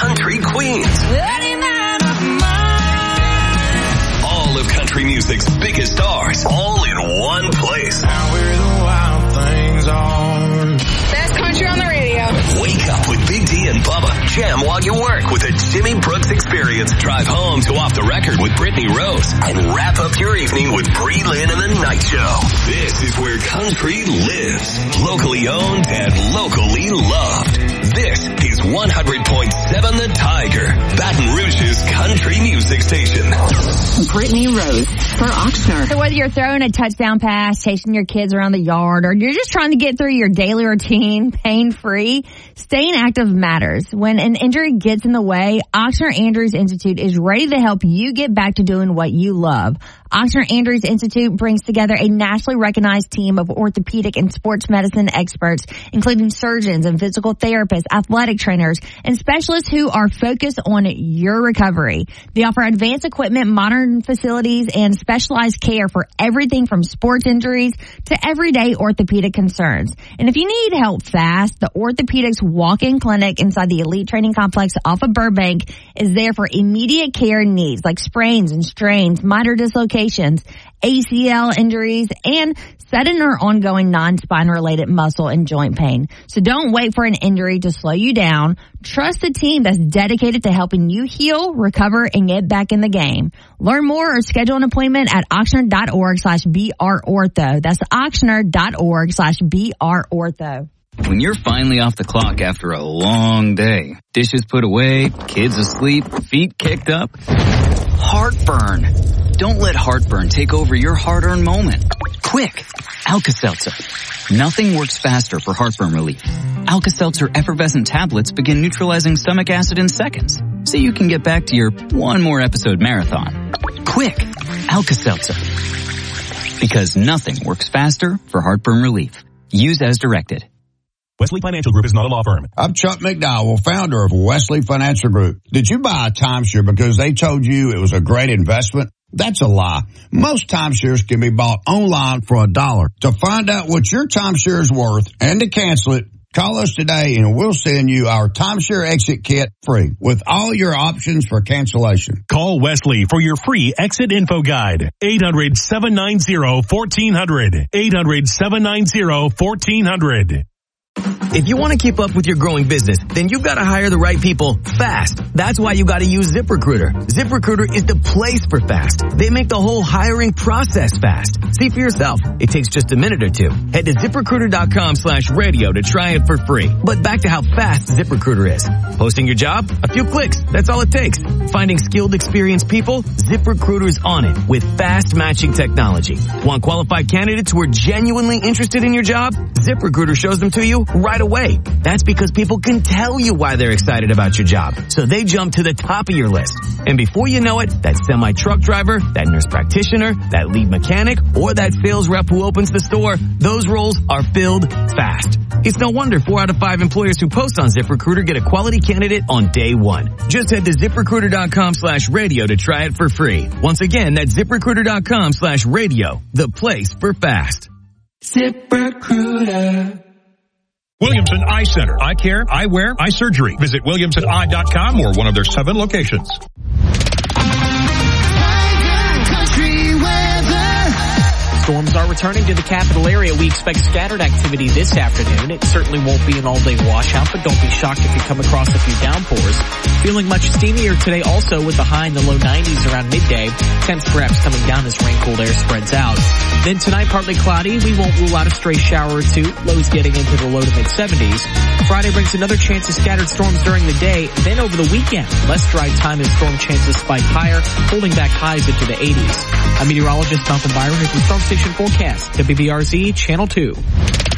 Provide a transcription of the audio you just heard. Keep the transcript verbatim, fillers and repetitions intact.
country queens. All of country music's biggest stars, all in one place. Now we're the wild things on. Best country on the radio. Wake up with Big D and Bubba. Jam while you work with a Jimmy Brooks experience. Drive home to Off the Record with Brittany Rose. And wrap up your evening with Bree Lynn and the Night Show. This is where country lives. Locally owned and locally loved. This is one hundred point seven The Tiger, Baton Rouge's country music station. Brittany Rose for Oxnard. So whether you're throwing a touchdown pass, chasing your kids around the yard, or you're just trying to get through your daily routine pain-free, staying active matters. When an injury gets in the way, Oxnard Andrews Institute is ready to help you get back to doing what you love. Oxnard Andrews Institute brings together a nationally recognized team of orthopedic and sports medicine experts, including surgeons and physical therapists, athletic trainers, and specialists who are focused on your recovery. They offer advanced equipment, modern facilities, and specialized care for everything from sports injuries to everyday orthopedic concerns. And if you need help fast, the Orthopedics Walk-In Clinic inside the Elite Training Complex off of Burbank is there for immediate care needs like sprains and strains, minor dislocations, A C L injuries, and sudden or ongoing non-spine related muscle and joint pain. So don't wait for an injury to slow you down. Trust the team that's dedicated to helping you heal, recover, and get back in the game. Learn more or schedule an appointment at oxnard.org slash brortho. That's oxnard.org slash brortho. When you're finally off the clock after a long day, dishes put away, kids asleep, feet kicked up, heartburn. Don't let heartburn take over your hard-earned moment. Quick, Alka-Seltzer. Nothing works faster for heartburn relief. Alka-Seltzer effervescent tablets begin neutralizing stomach acid in seconds, so you can get back to your one more episode marathon. Quick, Alka-Seltzer. Because nothing works faster for heartburn relief. Use as directed. Wesley Financial Group is not a law firm. I'm Chuck McDowell, founder of Wesley Financial Group. Did you buy a timeshare because they told you it was a great investment? That's a lie. Most timeshares can be bought online for a dollar. To find out what your timeshare is worth and to cancel it, call us today and we'll send you our timeshare exit kit free with all your options for cancellation. Call Wesley for your free exit info guide. eight hundred, seven nine zero, one four zero zero. eight hundred, seven nine zero, one four zero zero. If you want to keep up with your growing business, then you've got to hire the right people fast. That's why you got to use ZipRecruiter. ZipRecruiter is the place for fast. They make the whole hiring process fast. See for yourself. It takes just a minute or two. Head to ZipRecruiter.com slash radio to try it for free. But back to how fast ZipRecruiter is. Posting your job? A few clicks. That's all it takes. Finding skilled, experienced people? ZipRecruiter's on it with fast matching technology. Want qualified candidates who are genuinely interested in your job? ZipRecruiter shows them to you right away. That's because people can tell you why they're excited about your job. So they jump to the top of your list. And before you know it, that semi-truck driver, that nurse practitioner, that lead mechanic, or that sales rep who opens the store, those roles are filled fast. It's no wonder four out of five employers who post on ZipRecruiter get a quality candidate on day one. Just head to ZipRecruiter.com slash radio to try it for free. Once again, that's ZipRecruiter.com slash radio, the place for fast. ZipRecruiter. Williamson Eye Center. Eye care, eyewear, eye surgery. Visit williamson eye dot com or one of their seven locations. Storms are returning to the capital area. We expect scattered activity this afternoon. It certainly won't be an all-day washout, but don't be shocked if you come across a few downpours. Feeling much steamier today also with the high in the low nineties around midday. Temps perhaps coming down as rain-cooled air spreads out. Then tonight, partly cloudy. We won't rule out a stray shower or two. Lows getting into the low to mid-seventies. Friday brings another chance of scattered storms during the day. Then over the weekend, less dry time as storm chances spike higher, holding back highs into the eighties. I'm meteorologist Malcolm Byron with the Storm Station Forecast, W B R Z Channel two.